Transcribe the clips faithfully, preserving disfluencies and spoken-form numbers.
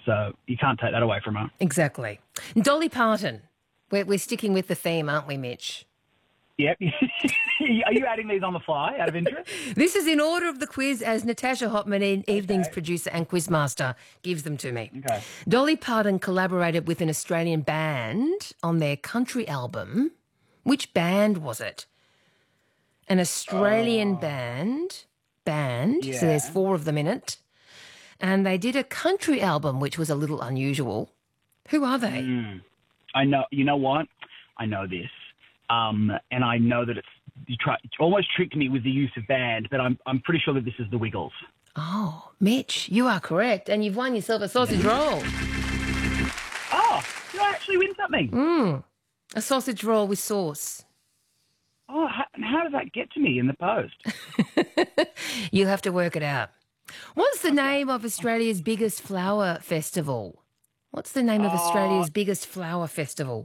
So you can't take that away from her. Exactly. Dolly Parton. We're, we're sticking with the theme, aren't we, Mitch? Yep. Are you adding these on the fly out of interest? This is in order of the quiz as Natasha Hopman, e- evening's producer and quizmaster, gives them to me. Okay. Dolly Parton collaborated with an Australian band on their country album. Which band was it? An Australian Oh. band. Band. Yeah. So there's four of them in it. And they did a country album, which was a little unusual. Who are they? Mm. I know. You know what? I know this. Um, and I know that it's you try you almost tricked me with the use of band, but I'm I'm pretty sure that this is the Wiggles. Oh, Mitch, you are correct, and you've won yourself a sausage roll. Oh, did I actually win something? Mm, a sausage roll with sauce. Oh, how, and how does that get to me in the post? You'll have to work it out. What's the name of Australia's biggest flower festival? What's the name of Oh. Australia's biggest flower festival?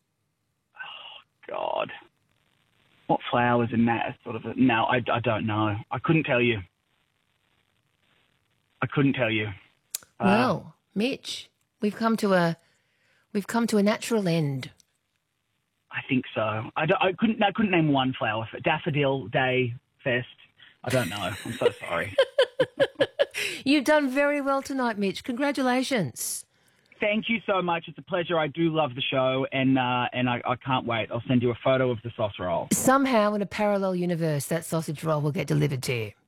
God, what flowers in that sort of? A, no, I, I don't know. I couldn't tell you. I couldn't tell you. Uh, Well, Mitch, we've come to a we've come to a natural end. I think so. I, don't, I couldn't. I couldn't name one flower. Daffodil Day Fest. I don't know. I'm so sorry. You've done very well tonight, Mitch. Congratulations. Thank you so much. It's a pleasure. I do love the show, and uh, and I, I can't wait. I'll send you a photo of the sauce roll. Somehow, in a parallel universe, that sausage roll will get delivered to you.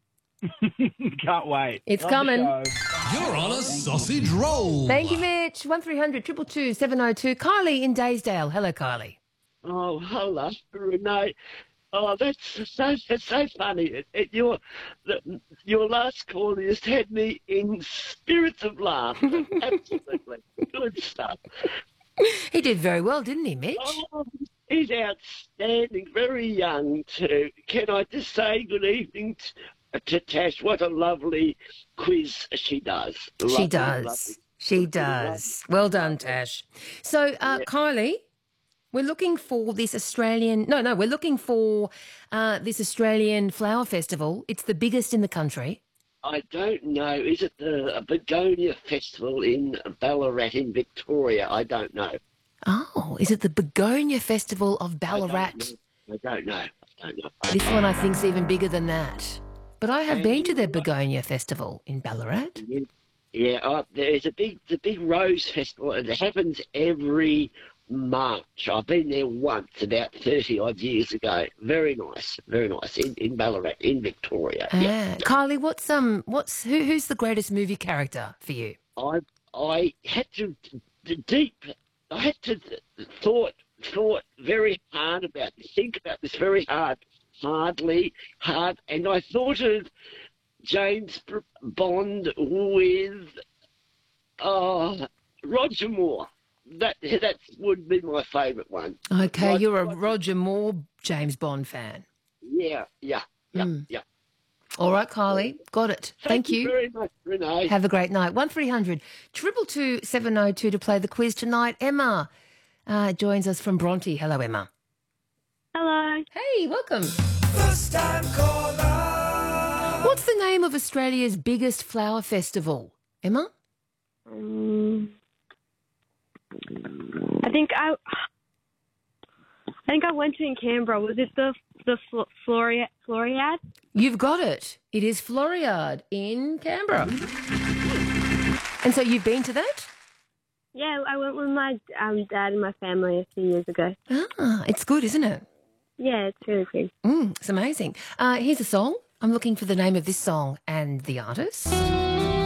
Can't wait. It's Love the coming. show. You're on a sausage roll. Thank you, Mitch. one three hundred two two two seven oh two. Kylie in Daysdale. Hello, Kylie. Oh, hello, Renee. Oh, that's so that's so funny. It, it, your the, your last call just had me in spirits of laughter. Absolutely good stuff. He did very well, didn't he, Mitch? Oh, he's outstanding. Very young too. Can I just say good evening to, to Tash? What a lovely quiz she does. She Lovely, does. lovely. She does. Well done, Tash. So, uh, Kylie, we're looking for this Australian... No, no, we're looking for uh, this Australian flower festival. It's the biggest in the country. I don't know. Is it the Begonia Festival in Ballarat in Victoria? I don't know. Oh, is it the Begonia Festival of I Ballarat? don't know. I don't know. I don't know. This one I think's even bigger than that. But I have been to the Begonia Festival in Ballarat. Yeah, uh, there's a big, the big Rose Festival, and it happens every March. I've been there once about thirty odd years ago. Very nice, very nice in, in Ballarat, in Victoria. Ah, Yeah, Kylie, what's um, what's who, who's the greatest movie character for you? I I had to d- deep. I had to th- thought thought very hard about this. Think about this very hard, hardly hard, and I thought of James Bond with uh, Roger Moore. That that would be my favourite one. Okay, Roger- you're a Roger Moore James Bond fan. Yeah, yeah, yeah, Mm. yeah. All right, Kylie, got it. Thank, you. very much, Renee. Have a great night. One three hundred triple two seven oh two to play the quiz tonight. Emma uh, joins us from Bronte. Hello, Emma. Hello. Hey, welcome. First time caller. What's the name of Australia's biggest flower festival, Emma? Um, I think I, I think I went to in Canberra. Was it the the Flo- Floriad? Floriad? You've got it. It is Floriad in Canberra. And so you've been to that? Yeah, I went with my um, dad and my family a few years ago. Ah, it's good, isn't it? Yeah, it's really good. Mm, it's amazing. Uh, here's a song. I'm looking for the name of this song and the artist.